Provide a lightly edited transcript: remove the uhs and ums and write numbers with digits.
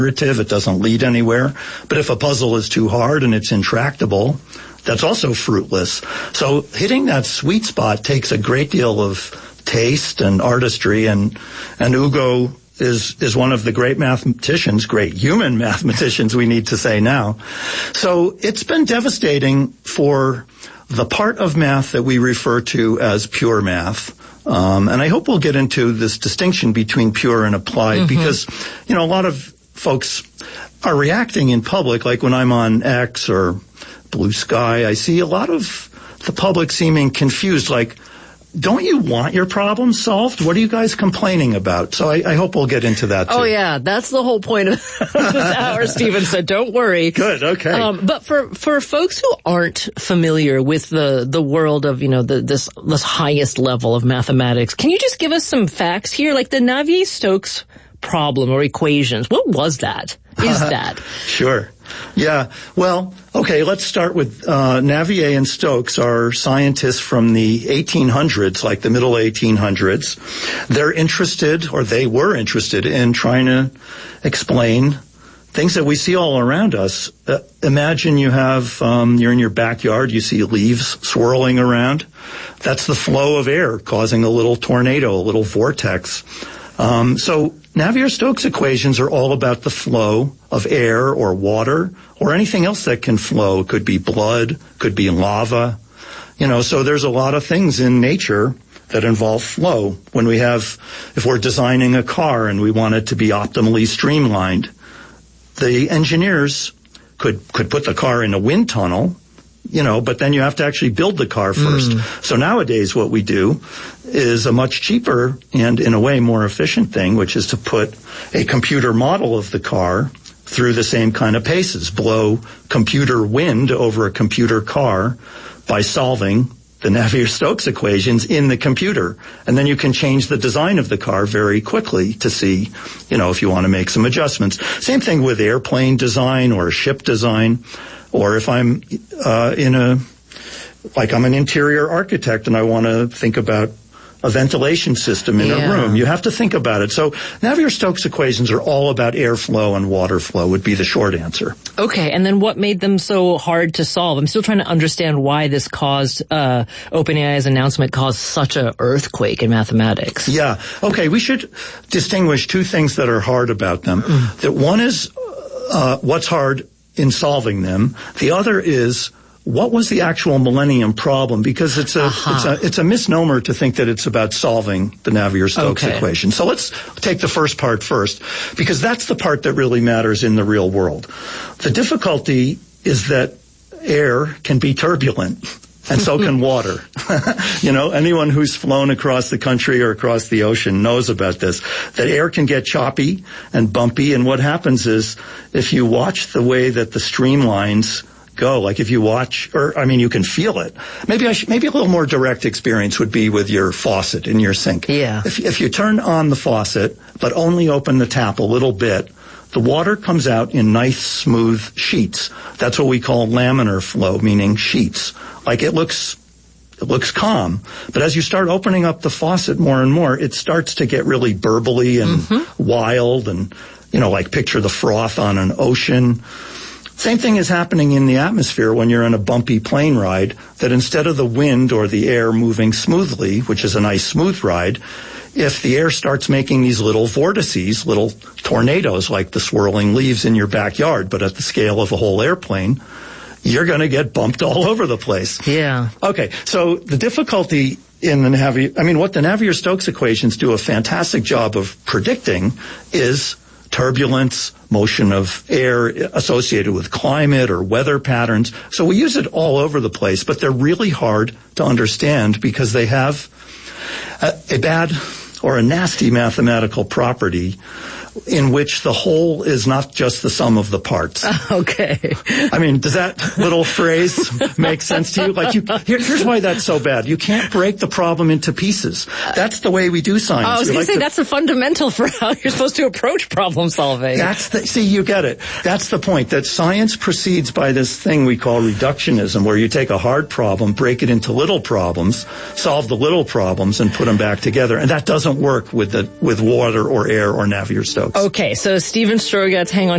it doesn't lead anywhere. But if a puzzle is too hard and it's intractable, that's also fruitless. So hitting that sweet spot takes a great deal of taste and artistry, and Ugo is one of the great mathematicians, great human mathematicians, we need to say now. So it's been devastating for the part of math that we refer to as pure math. And I hope we'll get into this distinction between pure and applied, because, a lot of folks are reacting in public, like when I'm on X or Blue Sky, I see a lot of the public seeming confused, like, don't you want your problem solved? What are you guys complaining about? So I hope we'll get into that too. Oh yeah, that's the whole point of this hour, Stephen, so don't worry. Good, okay. But for folks who aren't familiar with the world of, this highest level of mathematics, can you just give us some facts here? Like the Navier-Stokes problem or equations, what was that? Is that? Sure. Yeah. Well, okay, let's start with Navier and Stokes are scientists from the 1800s, like the middle 1800s. They were interested in trying to explain things that we see all around us. Imagine you have, you're in your backyard, you see leaves swirling around. That's the flow of air causing a little tornado, a little vortex. So Navier-Stokes equations are all about the flow of air or water or anything else that can flow. It could be blood, could be lava. So there's a lot of things in nature that involve flow. If we're designing a car and we want it to be optimally streamlined, the engineers could put the car in a wind tunnel, but then you have to actually build the car first. So nowadays what we do is a much cheaper and in a way more efficient thing, which is to put a computer model of the car through the same kind of paces, blow computer wind over a computer car by solving the Navier-Stokes equations in the computer. And then you can change the design of the car very quickly to see, if you want to make some adjustments. Same thing with airplane design or ship design. Or if I'm I'm an interior architect and I want to think about a ventilation system in a room, you have to think about it. So Navier-Stokes equations are all about airflow and water flow would be the short answer. Okay, and then what made them so hard to solve? I'm still trying to understand why this caused, OpenAI's announcement caused such an earthquake in mathematics. Yeah, okay, we should distinguish two things that are hard about them. That one is what's hard in solving them. The other is what was the actual Millennium problem? Because it's a misnomer to think that it's about solving the Navier-Stokes equation. So let's take the first part first, because that's the part that really matters in the real world. The difficulty is that air can be turbulent. And so can water. Anyone who's flown across the country or across the ocean knows about this, that air can get choppy and bumpy. And what happens is if you watch the way that the streamlines go, like if you watch, you can feel it. Maybe a little more direct experience would be with your faucet in your sink. Yeah. If you turn on the faucet, but only open the tap a little bit, the water comes out in nice, smooth sheets. That's what we call laminar flow, meaning sheets. Like it looks calm, but as you start opening up the faucet more and more, it starts to get really burbly and wild and, like picture the froth on an ocean. Same thing is happening in the atmosphere when you're in a bumpy plane ride, that instead of the wind or the air moving smoothly, which is a nice smooth ride, if the air starts making these little vortices, little tornadoes like the swirling leaves in your backyard, but at the scale of a whole airplane, you're going to get bumped all over the place. Yeah. Okay, so the difficulty in what the Navier-Stokes equations do a fantastic job of predicting is turbulence, motion of air associated with climate or weather patterns. So we use it all over the place, but they're really hard to understand because they have a bad or a nasty mathematical property in which the whole is not just the sum of the parts. Okay. Does that little phrase make sense to you? Here's why that's so bad. You can't break the problem into pieces. That's the way we do science. I was going to say that's a fundamental for how you're supposed to approach problem solving. See, you get it. That's the point, that science proceeds by this thing we call reductionism, where you take a hard problem, break it into little problems, solve the little problems, and put them back together. And that doesn't work with water or air or Navier-Stokes. Okay, so Stephen Strogatz, hang on.